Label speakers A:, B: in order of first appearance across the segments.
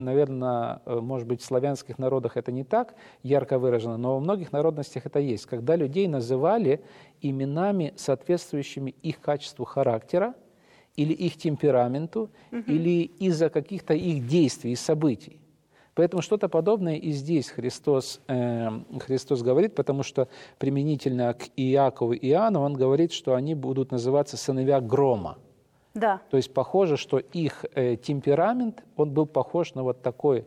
A: Наверное, может быть, в славянских народах это не так ярко выражено, но во многих народностях это есть, когда людей называли именами, соответствующими их качеству характера, или их темпераменту, или из-за каких-то их действий и событий. Поэтому что-то подобное и здесь Христос говорит, потому что применительно к Иакову и Иоанну он говорит, что они будут называться сыновья грома.
B: Да.
A: То есть похоже, что их темперамент, он был похож на вот такой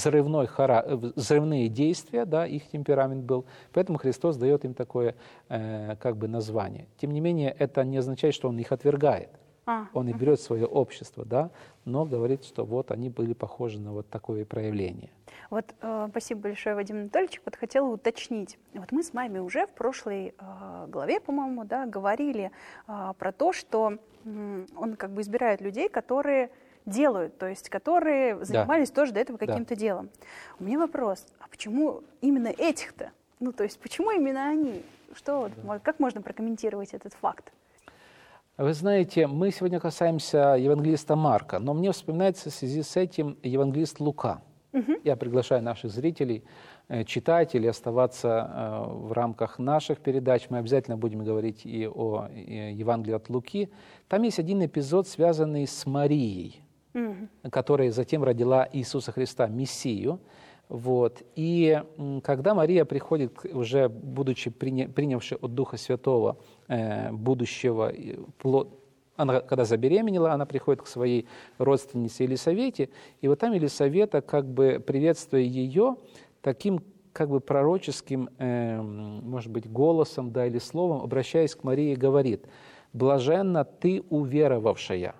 A: взрывные действия, да, их темперамент был. Поэтому Христос дает им такое как бы название. Тем не менее, это не означает, что он их отвергает. Он и берет свое общество, да, но говорит, что вот они были похожи на вот такое проявление.
B: Вот спасибо большое, Вадим Анатольевич. Вот хотела уточнить. Вот мы с вами уже в прошлой главе, по-моему, да, говорили про то, что он как бы избирает людей, которые делают, то есть которые занимались тоже до этого каким-то делом. У меня вопрос, а почему именно этих-то? Ну, то есть почему именно они? Что, как можно прокомментировать этот факт?
A: Вы знаете, мы сегодня касаемся евангелиста Марка, но мне вспоминается в связи с этим евангелист Лука. Я приглашаю наших зрителей, читателей оставаться в рамках наших передач. Мы обязательно будем говорить и о Евангелии от Луки. Там есть один эпизод, связанный с Марией, которая затем родила Иисуса Христа, Мессию. Вот. И когда Мария приходит, уже будучи принявшей от Духа Святого будущего, она, когда забеременела, она приходит к своей родственнице Елисавете, и вот там Елисавета, как бы приветствуя ее, таким как бы пророческим, может быть, голосом, да, или словом, обращаясь к Марии, говорит: «Блаженна ты, уверовавшая».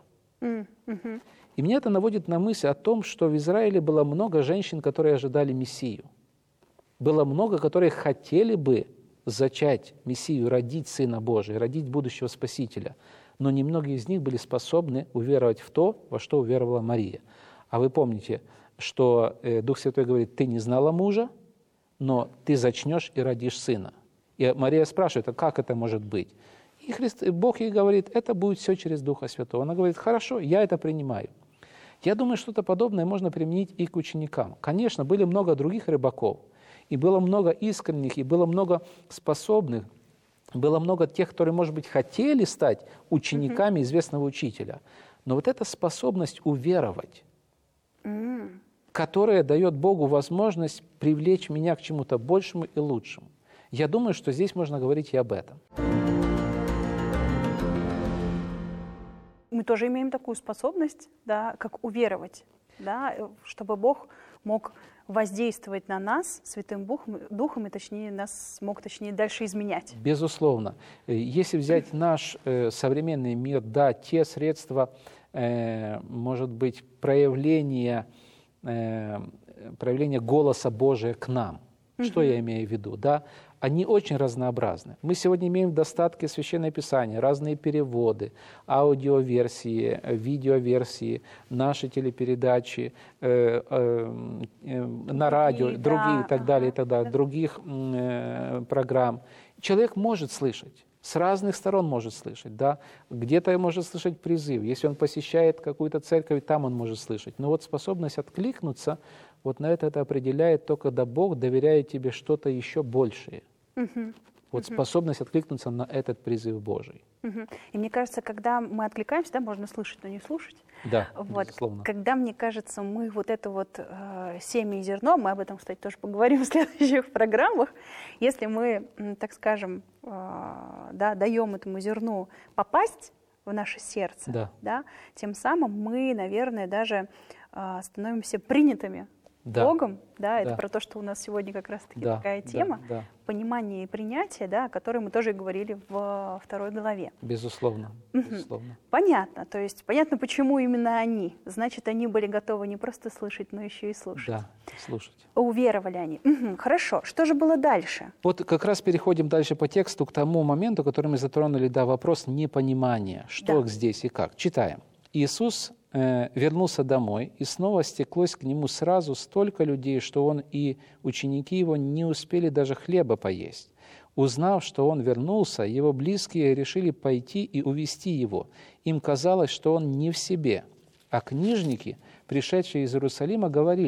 A: И меня это наводит на мысль о том, что в Израиле было много женщин, которые ожидали Мессию. Было много, которые хотели бы зачать Мессию, родить Сына Божия, родить будущего Спасителя. Но немногие из них были способны уверовать в то, во что уверовала Мария. А вы помните, что Дух Святой говорит: «Ты не знала мужа, но ты зачнешь и родишь сына». И Мария спрашивает: а как это может быть? И Бог ей говорит: это будет все через Духа Святого. Она говорит: хорошо, я это принимаю. Я думаю, что-то подобное можно применить и к ученикам. Конечно, были много других рыбаков, и было много искренних, и было много способных, было много тех, которые, может быть, хотели стать учениками известного учителя. Но вот эта способность уверовать, которая дает Богу возможность привлечь меня к чему-то большему и лучшему. Я думаю, что здесь можно говорить и об этом.
B: Мы тоже имеем такую способность, да, как уверовать, да, чтобы Бог мог воздействовать на нас Святым Духом, и точнее нас мог дальше изменять.
A: Безусловно. Если взять наш современный мир, да, те средства, может быть, проявления голоса Божия к нам. Что я имею в виду? Да? Они очень разнообразны. Мы сегодня имеем в достатке Священное Писание, разные переводы, аудиоверсии, видеоверсии, наши телепередачи, на радио, другие и так далее, других программ. Человек может слышать. С разных сторон может слышать, да. Где-то может слышать призыв. Если он посещает какую-то церковь, там он может слышать. Но вот способность откликнуться, вот на это определяет то, когда Бог доверяет тебе что-то еще большее. Вот способность откликнуться на этот призыв Божий.
B: И мне кажется, когда мы откликаемся, да, можно слышать, но не слушать.
A: Да,
B: вот.
A: безусловно.
B: Когда, мне кажется, мы вот это вот семя и зерно, мы об этом, кстати, тоже поговорим в следующих программах, если мы, так скажем, да, даем этому зерну попасть в наше сердце, да, тем самым мы, наверное, даже становимся принятыми Богом, да, это про то, что у нас сегодня как раз-таки такая тема, понимание и принятие, да, о которой мы тоже говорили во 2 главе.
A: Безусловно, безусловно.
B: Понятно, то есть понятно, почему именно они. Значит, они были готовы не просто слышать, но еще и слушать.
A: Да, слушать.
B: Уверовали они. Хорошо, что же было дальше?
A: Вот как раз переходим дальше по тексту к тому моменту, который мы затронули, да, вопрос непонимания, что здесь и как. Читаем. Иисус вернулся домой, и снова стеклось к нему сразу столько людей, что он и ученики его не успели даже хлеба поесть. Узнав, что он вернулся, его близкие решили пойти и увести его. Им казалось, что он не в себе. А книжники, пришедшие из Иерусалима, говорили: